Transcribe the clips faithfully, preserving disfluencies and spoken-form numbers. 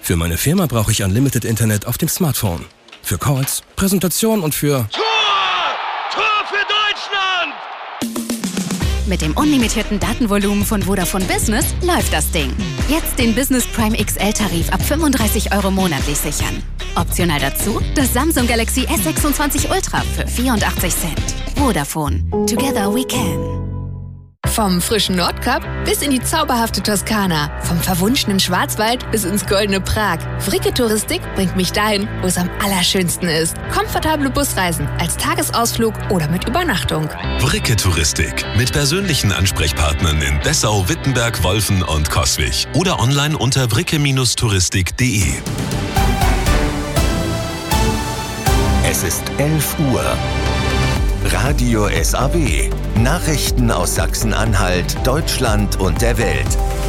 Für meine Firma brauche ich Unlimited Internet auf dem Smartphone. Für Calls, Präsentation und für... Tor! Tor für Deutschland! Mit dem unlimitierten Datenvolumen von Vodafone Business läuft das Ding. Jetzt den Business Prime X L-Tarif ab fünfunddreißig Euro monatlich sichern. Optional dazu das Samsung Galaxy S sechsundzwanzig Ultra für vierundachtzig Cent. Vodafone. Together we can. Vom frischen Nordkap bis in die zauberhafte Toskana. Vom verwunschenen Schwarzwald bis ins goldene Prag. Fricke Touristik bringt mich dahin, wo es am allerschönsten ist. Komfortable Busreisen als Tagesausflug oder mit Übernachtung. Fricke Touristik. Mit persönlichen Ansprechpartnern in Dessau, Wittenberg, Wolfen und Coswig. Oder online unter fricke touristik punkt de. Es ist elf Uhr. Radio S A W. Nachrichten aus Sachsen-Anhalt, Deutschland und der Welt.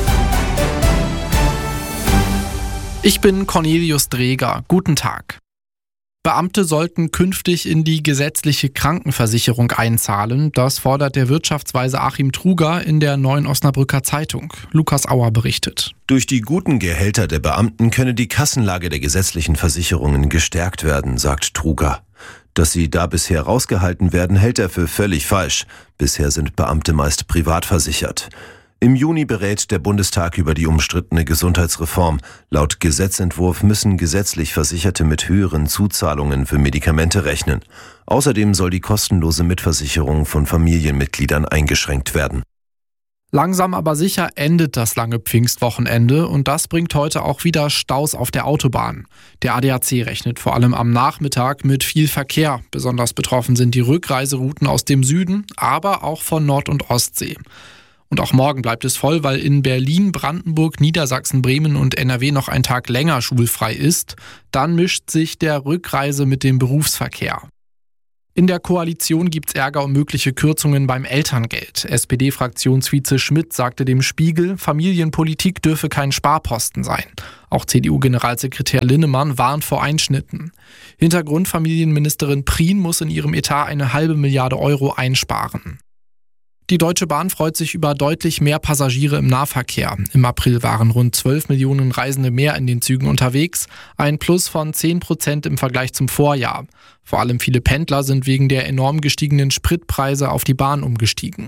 Ich bin Cornelius Dreger. Guten Tag. Beamte sollten künftig in die gesetzliche Krankenversicherung einzahlen. Das fordert der Wirtschaftsweise Achim Truger in der Neuen Osnabrücker Zeitung. Lukas Auer berichtet. Durch die guten Gehälter der Beamten könne die Kassenlage der gesetzlichen Versicherungen gestärkt werden, sagt Truger. Dass sie da bisher rausgehalten werden, hält er für völlig falsch. Bisher sind Beamte meist privat versichert. Im Juni berät der Bundestag über die umstrittene Gesundheitsreform. Laut Gesetzentwurf müssen gesetzlich Versicherte mit höheren Zuzahlungen für Medikamente rechnen. Außerdem soll die kostenlose Mitversicherung von Familienmitgliedern eingeschränkt werden. Langsam aber sicher endet das lange Pfingstwochenende und das bringt heute auch wieder Staus auf der Autobahn. Der A D A C rechnet vor allem am Nachmittag mit viel Verkehr. Besonders betroffen sind die Rückreiserouten aus dem Süden, aber auch von Nord- und Ostsee. Und auch morgen bleibt es voll, weil in Berlin, Brandenburg, Niedersachsen, Bremen und N R W noch ein Tag länger schulfrei ist. Dann mischt sich der Rückreise mit dem Berufsverkehr. In der Koalition gibt's Ärger um mögliche Kürzungen beim Elterngeld. S P D-Fraktionsvize Schmidt sagte dem Spiegel, Familienpolitik dürfe kein Sparposten sein. Auch C D U-Generalsekretär Linnemann warnt vor Einschnitten. Hintergrund: Familienministerin Prien muss in ihrem Etat eine halbe Milliarde Euro einsparen. Die Deutsche Bahn freut sich über deutlich mehr Passagiere im Nahverkehr. Im April waren rund zwölf Millionen Reisende mehr in den Zügen unterwegs, ein Plus von zehn Prozent im Vergleich zum Vorjahr. Vor allem viele Pendler sind wegen der enorm gestiegenen Spritpreise auf die Bahn umgestiegen.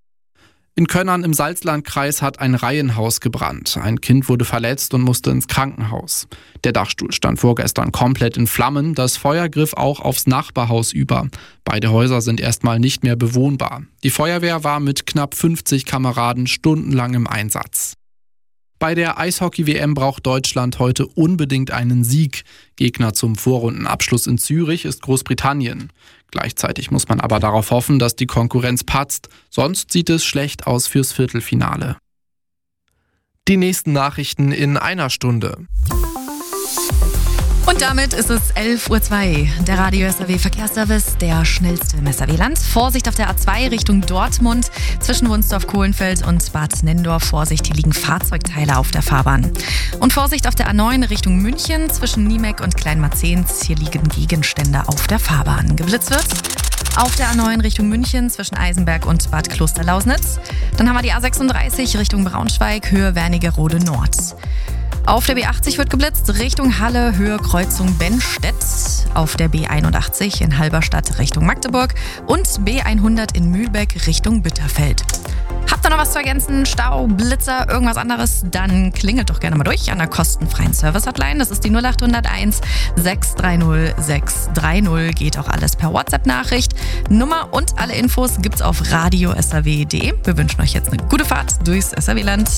In Könnern im Salzlandkreis hat ein Reihenhaus gebrannt. Ein Kind wurde verletzt und musste ins Krankenhaus. Der Dachstuhl stand vorgestern komplett in Flammen. Das Feuer griff auch aufs Nachbarhaus über. Beide Häuser sind erstmal nicht mehr bewohnbar. Die Feuerwehr war mit knapp fünfzig Kameraden stundenlang im Einsatz. Bei der Eishockey-W M braucht Deutschland heute unbedingt einen Sieg. Gegner zum Vorrundenabschluss in Zürich ist Großbritannien. Gleichzeitig muss man aber darauf hoffen, dass die Konkurrenz patzt, sonst sieht es schlecht aus fürs Viertelfinale. Die nächsten Nachrichten in einer Stunde. Und damit ist es elf Uhr zwei. Der Radio S A W Verkehrsservice, der schnellste im S A W-Land. Vorsicht auf der A zwei Richtung Dortmund. Zwischen Wunsdorf-Kohlenfeld und Bad Nennendorf. Vorsicht, hier liegen Fahrzeugteile auf der Fahrbahn. Und Vorsicht auf der A neun Richtung München. Zwischen Niemek und Kleinmarzehns. Hier liegen Gegenstände auf der Fahrbahn. Geblitzt wird auf der A neun Richtung München zwischen Eisenberg und Bad Klosterlausnitz. Dann haben wir die A sechsunddreißig Richtung Braunschweig, Höhe Wernigerode Nord. Auf der B achtzig wird geblitzt, Richtung Halle, Höhe Kreuzung Bennstedt. Auf der B einundachtzig in Halberstadt Richtung Magdeburg und B hundert in Mühlbeck Richtung Bitterfeld. Habt ihr noch was zu ergänzen? Stau, Blitzer, irgendwas anderes? Dann klingelt doch gerne mal durch an der kostenfreien Service-Hotline. Das ist die null acht null eins sechs drei null sechs drei null. Geht auch alles per WhatsApp-Nachricht. Nummer und alle Infos gibt's auf radio s a w punkt de. Wir wünschen euch jetzt eine gute Fahrt durchs S A W-Land.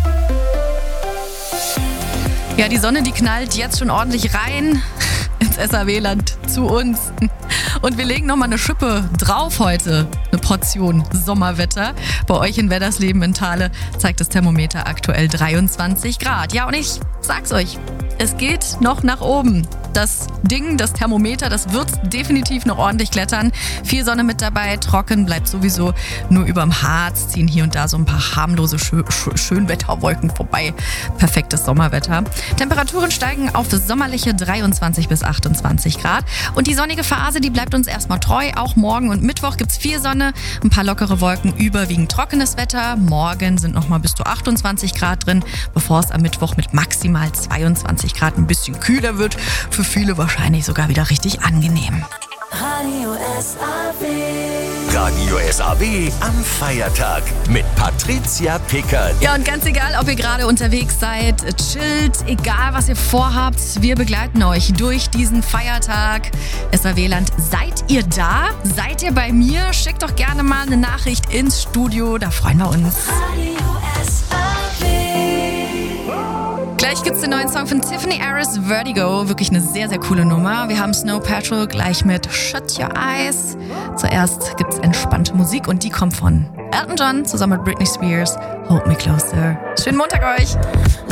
Ja, die Sonne, die knallt jetzt schon ordentlich rein ins S A W-Land zu uns. Und wir legen nochmal eine Schippe drauf heute. Eine Portion Sommerwetter. Bei euch in Weddersleben in Thale zeigt das Thermometer aktuell dreiundzwanzig Grad. Ja, und ich sag's euch, es geht noch nach oben. Das Ding, das Thermometer, das wird definitiv noch ordentlich klettern. Viel Sonne mit dabei, trocken bleibt sowieso nur überm Harz, ziehen hier und da so ein paar harmlose Schö- Schö- Schönwetterwolken vorbei. Perfektes Sommerwetter. Temperaturen steigen auf sommerliche dreiundzwanzig bis achtundzwanzig Grad. Und die sonnige Phase, die bleibt uns erstmal treu. Auch morgen und Mittwoch gibt's viel Sonne, ein paar lockere Wolken, überwiegend trockenes Wetter. Morgen sind nochmal bis zu achtundzwanzig Grad drin, bevor es am Mittwoch mit maximal zweiundzwanzig Grad ein bisschen kühler wird. Für viele wahrscheinlich sogar wieder richtig angenehm. Radio S A W. Radio S A W am Feiertag mit Patricia Pickert. Ja, und ganz egal, ob ihr gerade unterwegs seid, chillt, egal was ihr vorhabt, wir begleiten euch durch diesen Feiertag. S A W-Land, seid ihr da? Seid ihr bei mir? Schickt doch gerne mal eine Nachricht ins Studio, da freuen wir uns. Radio S A W. Gleich gibt's den neuen Song von Tiffany Harris, Vertigo. Wirklich eine sehr, sehr coole Nummer. Wir haben Snow Patrol gleich mit Shut Your Eyes. Zuerst gibt's entspannte Musik und die kommt von Elton John zusammen mit Britney Spears. Hold Me Closer. Schönen Montag euch.